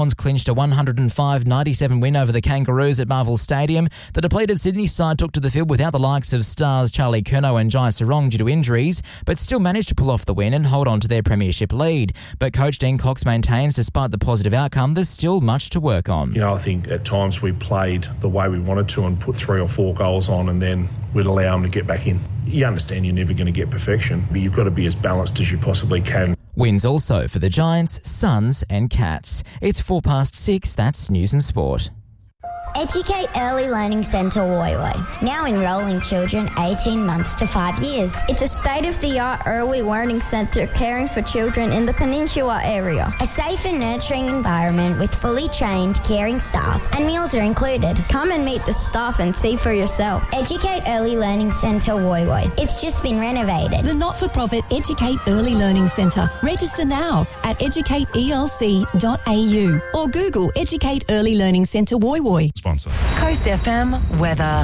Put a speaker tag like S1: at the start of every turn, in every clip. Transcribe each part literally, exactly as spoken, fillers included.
S1: Swans clinched a one oh five ninety-seven win over the Kangaroos at Marvel Stadium. The depleted Sydney side took to the field without the likes of stars Charlie Curnow and Jai Sarong due to injuries, but still managed to pull off the win and hold on to their premiership lead. But coach Dean Cox maintains despite the positive outcome, there's still much to work on.
S2: You know, I think at times we played the way we wanted to and put three or four goals on and then we'd allow them to get back in. You understand you're never going to get perfection, but you've got to be as balanced as you possibly can.
S1: Wins also for the Giants, Suns and Cats. It's four past six, that's News and Sport.
S3: Educate Early Learning Centre Woy Woy, now enrolling children eighteen months to five years.
S4: It's a state-of-the-art early learning centre caring for children in the Peninsula area.
S3: A safe and nurturing environment with fully trained, caring staff, and meals are included.
S4: Come and meet the staff and see for yourself.
S3: Educate Early Learning Centre Woy Woy. It's just been renovated.
S5: The not-for-profit Educate Early Learning Centre. Register now at educate e l c dot a u or Google Educate Early Learning Centre Woy Woy.
S6: Sponsor.
S7: Coast F M weather.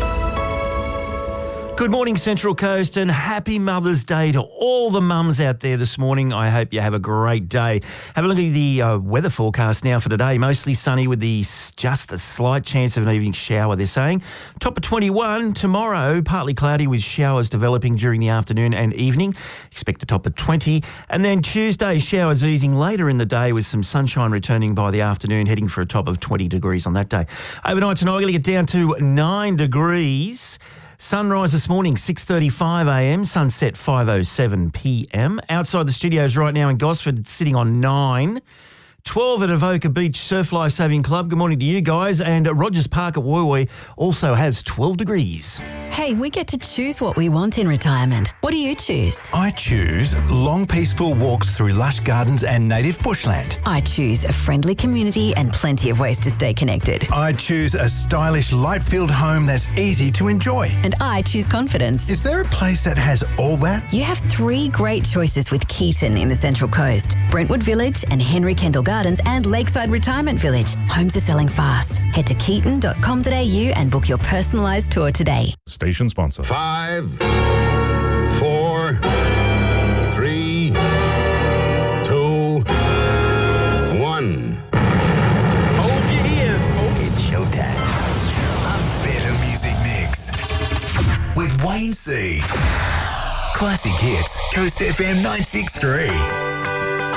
S8: Good morning, Central Coast, and happy Mother's Day to all the mums out there this morning. I hope you have a great day. Have a look at the uh, weather forecast now for today. Mostly sunny with the just the slight chance of an evening shower, they're saying. Top of twenty-one. Tomorrow, partly cloudy with showers developing during the afternoon and evening. Expect a top of twenty. And then Tuesday, showers easing later in the day with some sunshine returning by the afternoon, heading for a top of twenty degrees on that day. Overnight tonight, we're going to get down to nine degrees. Sunrise this morning, six thirty-five a m, sunset five oh seven p m. Outside the studios right now in Gosford, it's sitting on nine. twelve at Avoca Beach Surf Life Saving Club. Good morning to you guys. And Rogers Park at Woy Woy also has twelve degrees.
S5: Hey, we get to choose what we want in retirement. What do you choose?
S6: I choose long, peaceful walks through lush gardens and native bushland.
S5: I choose a friendly community and plenty of ways to stay connected.
S6: I choose a stylish, light-filled home that's easy to enjoy.
S5: And I choose confidence.
S6: Is there a place that has all that?
S5: You have three great choices with Keaton in the Central Coast. Brentwood Village and Henry Kendall Gardens and Lakeside Retirement Village. Homes are selling fast. Head to keaton dot com dot a u and book your personalised tour today.
S6: Station sponsor.
S9: Five, four, three, two, one.
S10: Hold your ears, folks.
S9: It's showtime.
S6: A better music mix with Wayne C. Classic hits, Coast F M nine six three.